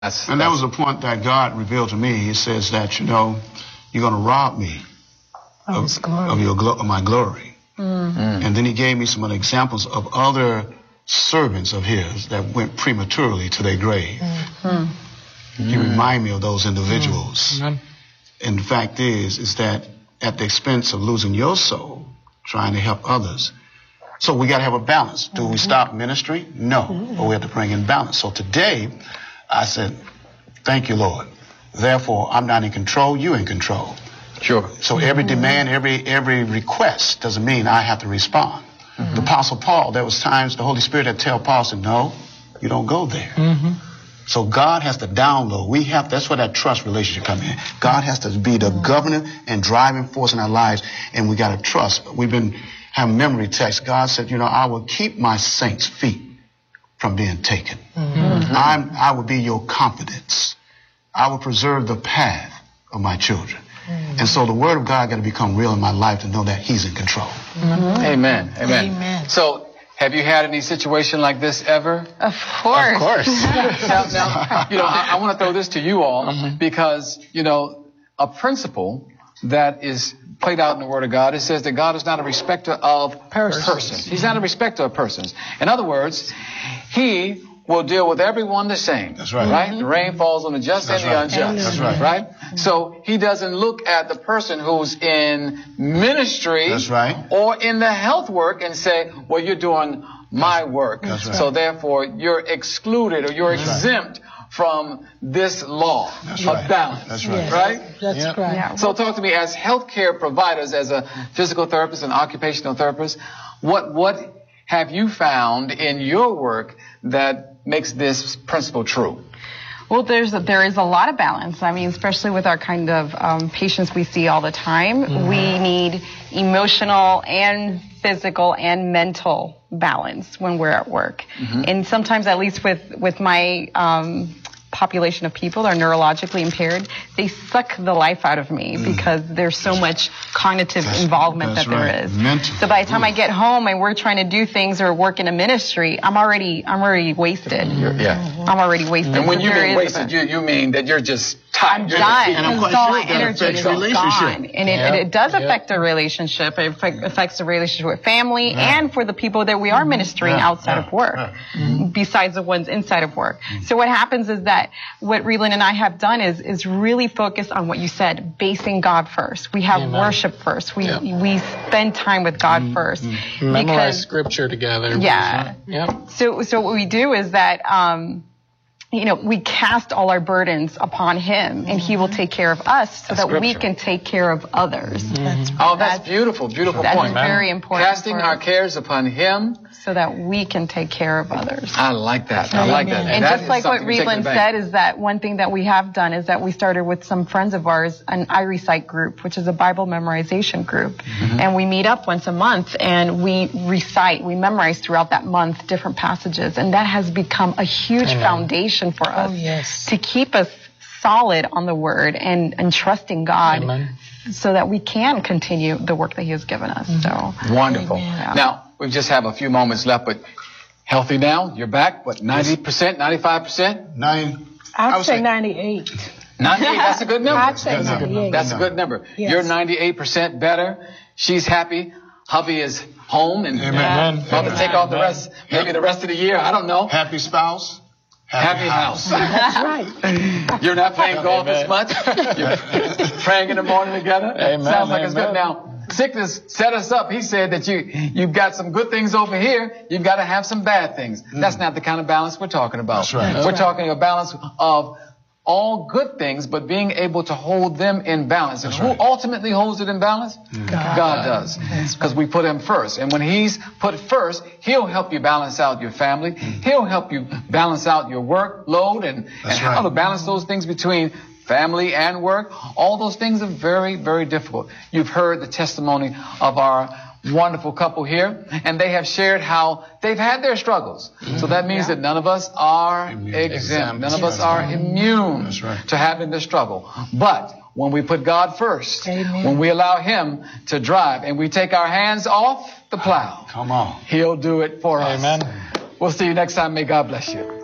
And that was the point that God revealed to me. He says that, you know, you're going to rob me of my glory. And then he gave me some other examples of other servants of his that went prematurely to their grave. He reminded me of those individuals. And the fact is that at the expense of losing your soul, trying to help others. So we got to have a balance. Do we stop ministry? No. But we have to bring in balance. So today, I said, thank you, Lord. Therefore, I'm not in control, you're in control. Sure. So every demand, every request doesn't mean I have to respond. The Apostle Paul, there was times the Holy Spirit had tell Paul, said, no, you don't go there. So God has to download. That's where that trust relationship comes in. God has to be the governing and driving force in our lives, and we got to trust. We've been having memory text. God said, you know, I will keep my saints' feet from being taken. I will be your confidence. I will preserve the path of my children. And so the word of God got to become real in my life to know that he's in control. Amen. Amen. So have you had any situation like this ever? Of course. Of course. now, you know, I want to throw this to you all because, you know, a principle that is played out in the Word of God, it says that God is not a respecter of persons. He's not a respecter of persons. In other words, he will deal with everyone the same. That's right. Right? The rain falls on the just and the unjust. That's right. So he doesn't look at the person who's in ministry or in the health work and say, well, you're doing my work. So therefore you're excluded or you're exempt from this law of balance. That's right. Right? That's right. Yeah. So talk to me as healthcare providers, as a physical therapist and occupational therapist, what have you found in your work that makes this principle true? Well, there is a lot of balance. I mean, especially with our kind of patients we see all the time, we need emotional and physical and mental balance when we're at work. And sometimes, at least with my population of people that are neurologically impaired, they suck the life out of me because there's so much cognitive involvement that there is. Mental. So by the time I get home and we're trying to do things or work in a ministry, I'm already wasted. I'm already wasted. And when you mean wasted, you mean that you're just tired. I'm done. And I'm quite all sure my that energy affects is relationship. gone. And it does affect the relationship. It affects the relationship with family and for the people that we are ministering outside of work, besides the ones inside of work. So what happens is that what Reland and I have done is really focus on what you said, basing God first. We have worship first. We spend time with God first. Memorize scripture together. So what we do is that you know, we cast all our burdens upon him and he will take care of us so that we can take care of others. That's beautiful. Beautiful point. That's very important. Casting our cares upon him so that we can take care of others. I like that. I like that. And just like what Reland said, is that one thing that we have done is that we started with some friends of ours, an iRecite group, which is a Bible memorization group. And we meet up once a month and we memorize throughout that month different passages. And that has become a huge foundation for us to keep us solid on the word and trusting God so that we can continue the work that he has given us. So wonderful. Now, we just have a few moments left, but healthy now, you're back, what, 90%, 95%? I would say 98. 98, that's a good number. I'd say 98. That's a good number. You're 98% better. She's happy. Hubby is home and about to take off the rest, maybe the rest of the year. I don't know. Happy spouse. Happy house. That's right. You're not playing golf as much. You're praying in the morning together. Sounds like it's good. Now, sickness set us up. He said that you've got some good things over here. You've got to have some bad things. That's not the kind of balance we're talking about. That's right. We're talking a balance of all good things, but being able to hold them in balance. And who ultimately holds it in balance? God does. Because we put him first. And when he's put first, he'll help you balance out your family. He'll help you balance out your workload and how to balance those things between family and work. All those things are very, very difficult. You've heard the testimony of our wonderful couple here, and they have shared how they've had their struggles. So that means that none of us are exempt. None of us are immune to having the struggle. But when we put God first, when we allow him to drive and we take our hands off the plow, come on, he'll do it for us. Amen. We'll see you next time. May God bless you.